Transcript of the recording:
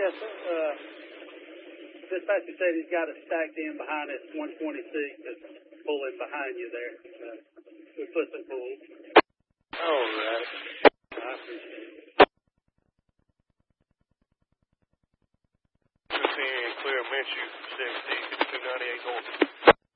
Yes, sir. Dispatcher said he's got it stacked in behind this 126 that's pulling behind you there. We put some pull. All right. I appreciate it. 15 clear Minshew, 17, 298 north.